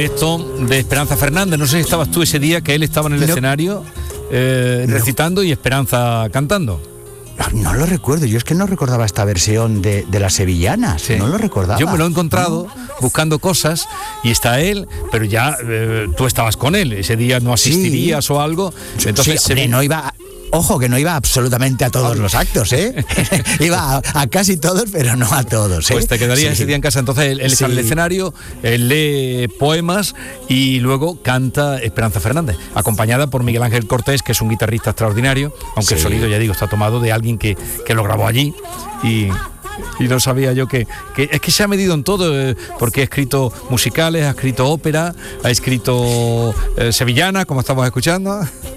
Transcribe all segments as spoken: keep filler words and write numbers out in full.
directo de Esperanza Fernández. No sé si estabas tú ese día que él estaba en el no. escenario eh, no. recitando y Esperanza cantando. No lo recuerdo, yo es que no recordaba esta versión de, de las sevillanas, sí. no lo recordaba. Yo me lo he encontrado no. buscando cosas y está él, pero ya eh, tú estabas con él, ese día no asistirías sí. o algo. Entonces sí, hombre, no iba... A... Ojo, que no iba absolutamente a todos los actos, ¿eh? Iba a, a casi todos, pero no a todos, ¿eh? Pues te quedarías sí. ese día en casa. Entonces él, él sí. está en el escenario, él lee poemas y luego canta Esperanza Fernández, acompañada por Miguel Ángel Cortés, que es un guitarrista extraordinario, aunque sí. el sonido, ya digo, está tomado de alguien que, que lo grabó allí y... Y no sabía yo que, que es que se ha medido en todo, eh, porque ha escrito musicales, ha escrito ópera, ha escrito eh, sevillana, como estamos escuchando.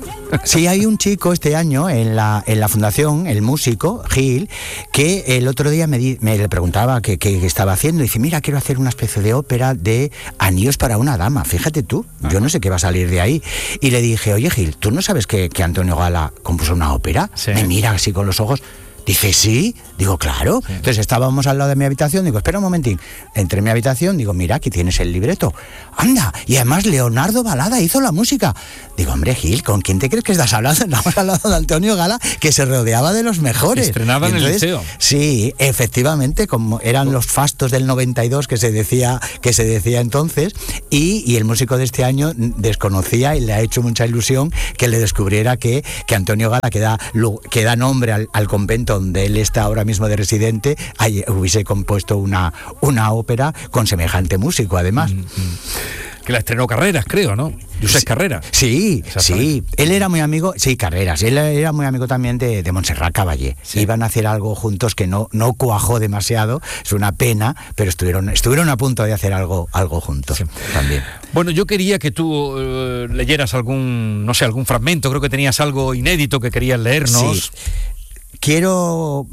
Sí, hay un chico este año en la, en la fundación, el músico, Gil, que el otro día me, di, me le preguntaba qué, qué estaba haciendo. Y dice, mira, quiero hacer una especie de ópera de Anillos para una dama. Fíjate tú, Ajá. yo no sé qué va a salir de ahí. Y le dije, oye, Gil, ¿tú no sabes que, que Antonio Gala compuso una ópera? Sí. Me mira así con los ojos. Dice, sí, digo, claro. Sí. Entonces estábamos al lado de mi habitación, digo, espera un momentín. Entré en mi habitación, digo, mira, aquí tienes el libreto. Anda, y además Leonardo Balada hizo la música. Digo, hombre, Gil, ¿con quién te crees que estás hablando? Estamos hablando de Antonio Gala, que se rodeaba de los mejores. Estrenaba en el liceo. Sí, efectivamente, como eran los fastos del noventa y dos que se decía, que se decía entonces, y, y el músico de este año desconocía y le ha hecho mucha ilusión que le descubriera que, que Antonio Gala, que da, que da nombre al, al convento donde él está ahora mismo de residente, hay, hubiese compuesto una, una ópera con semejante músico, además. Mm-hmm. Que la estrenó Carreras, creo, ¿no? Josep sí, Carreras. Sí, sí. Él era muy amigo, sí, Carreras. Él era muy amigo también de, de Montserrat Caballé. Sí. Iban a hacer algo juntos que no, no cuajó demasiado. Es una pena, pero estuvieron, estuvieron a punto de hacer algo, algo juntos sí. también. Bueno, yo quería que tú uh, leyeras algún, no sé, algún fragmento. Creo que tenías algo inédito que querías leernos. Sí. Quiero...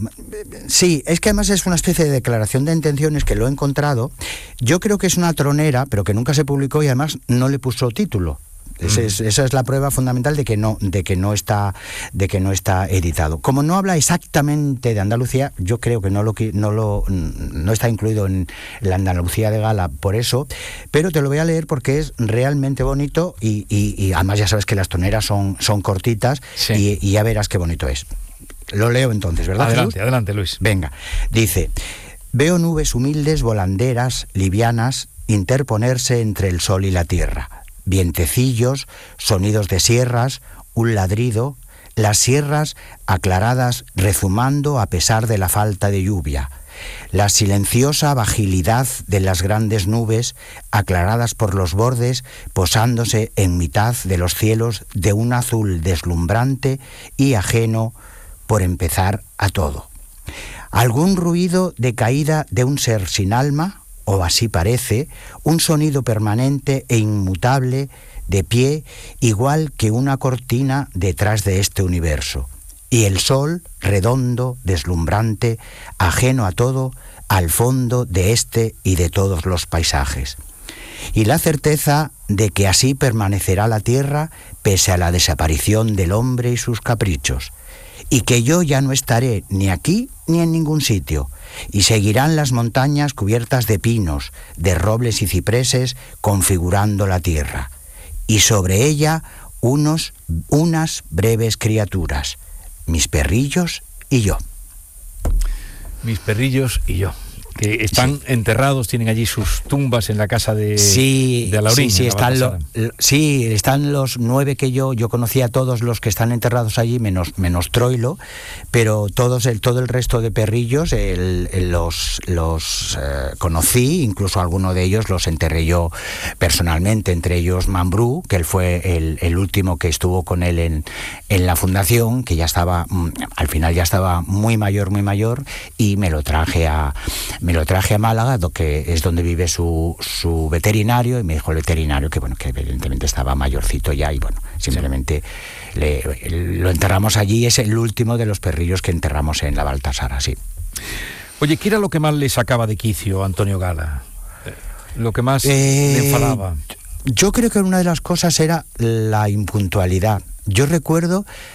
Sí, es que además es una especie de declaración de intenciones que lo he encontrado. Yo creo que es una tronera, pero que nunca se publicó y además no le puso título. Ese es, esa es la prueba fundamental de que no, de que no está, de que no está editado. Como no habla exactamente de Andalucía, yo creo que no lo, no lo, no está incluido en la Andalucía de Gala por eso, pero te lo voy a leer porque es realmente bonito y, y, y además ya sabes que las troneras son, son cortitas sí. y, y ya verás qué bonito es. Lo leo entonces, ¿verdad, Adelante, Jesús? adelante, Luis. Venga, dice, veo nubes humildes, volanderas, livianas, interponerse entre el sol y la tierra, vientecillos, sonidos de sierras, un ladrido, las sierras aclaradas rezumando a pesar de la falta de lluvia, la silenciosa vagilidad de las grandes nubes aclaradas por los bordes posándose en mitad de los cielos de un azul deslumbrante y ajeno por empezar a todo. Algún ruido de caída de un ser sin alma, o así parece, un sonido permanente e inmutable, de pie, igual que una cortina detrás de este universo. Y el sol, redondo, deslumbrante, ajeno a todo, al fondo de este y de todos los paisajes. Y la certeza de que así permanecerá la tierra pese a la desaparición del hombre y sus caprichos. Y que yo ya no estaré ni aquí ni en ningún sitio, y seguirán las montañas cubiertas de pinos, de robles y cipreses, configurando la tierra, y sobre ella unos, unas breves criaturas, mis perrillos y yo. Mis perrillos y yo. Que están sí. enterrados, tienen allí sus tumbas en la casa de, sí, de Alaurín. Sí, sí, están lo, sí, están los nueve que yo, yo conocí a todos los que están enterrados allí, menos, menos Troilo, pero todos el, todo el resto de perrillos el, el, los, los eh, conocí, incluso algunos de ellos los enterré yo personalmente, entre ellos Mambrú, que él fue el, el último que estuvo con él en, en la fundación, que ya estaba, al final ya estaba muy mayor, muy mayor, y me lo traje a... Me lo traje a Málaga, que es donde vive su, su veterinario, y me dijo el veterinario que bueno, que evidentemente estaba mayorcito ya, y bueno, simplemente sí. le, lo enterramos allí. Es el último de los perrillos que enterramos en la Baltasara, sí. Oye, ¿qué era lo que más le sacaba de quicio a Antonio Gala? Lo que más eh, le enfadaba. Yo creo que una de las cosas era la impuntualidad. Yo recuerdo...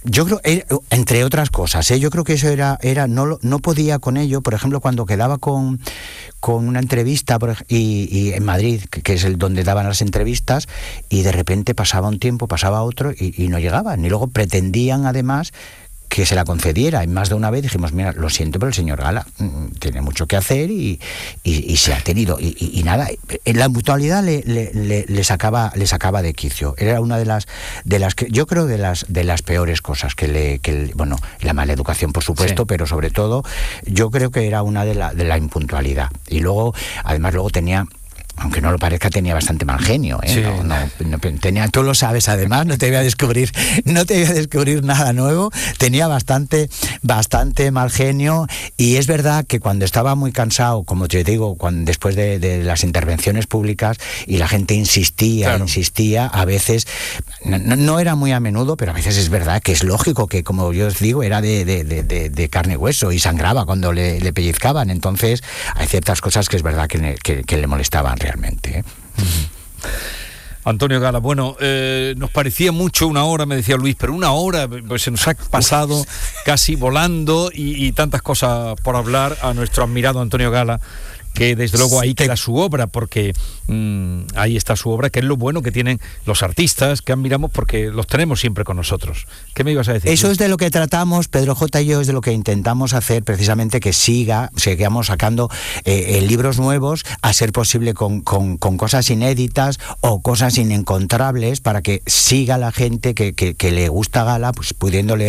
yo creo, eh, entre otras cosas, ¿eh? yo creo que eso era, era no, no podía con ello, por ejemplo, cuando quedaba con, con una entrevista por, y, y en Madrid, que, que es el donde daban las entrevistas, y de repente pasaba un tiempo, pasaba otro y, y no llegaban, y luego pretendían además que se la concediera. Y más de una vez dijimos, mira, lo siento, pero el señor Gala mm, tiene mucho que hacer y, y, y se ha tenido. Y, y, y nada, en la mutualidad le, le, le, le, sacaba, le sacaba de quicio. Era una de las, de las que, yo creo, de las, de las peores cosas que le, que le, bueno, la mala educación, por supuesto, sí. pero sobre todo, yo creo que era una de la, de la impuntualidad. Y luego, además, luego tenía... aunque no lo parezca, tenía bastante mal genio, ¿eh? Sí. No, no, no, tenía, tú lo sabes, además, no te voy a descubrir, no te voy a descubrir nada nuevo. Tenía bastante, bastante mal genio, y es verdad que cuando estaba muy cansado, como te digo, cuando, después de, de las intervenciones públicas, y la gente insistía, claro. insistía, a veces, no, no era muy a menudo, pero a veces es verdad que es lógico que, como yo os digo, era de, de, de, de, de carne y hueso, y sangraba cuando le, le pellizcaban. Entonces, hay ciertas cosas que es verdad que, que, que le molestaban realmente, ¿eh? Uh-huh. Antonio Gala, bueno, eh, nos parecía mucho una hora, me decía Luis, pero una hora pues, se nos ha pasado casi volando, y, y tantas cosas por hablar a nuestro admirado Antonio Gala, que desde luego ahí queda su obra, porque mmm, ahí está su obra, que es lo bueno que tienen los artistas que admiramos, porque los tenemos siempre con nosotros. ¿Qué me ibas a decir? Eso es de lo que tratamos, Pedro J. y yo, es de lo que intentamos hacer, precisamente que siga, sigamos sacando eh, libros nuevos, a ser posible con, con, con cosas inéditas o cosas inencontrables, para que siga la gente que, que, que le gusta Gala, pues pudiendo leer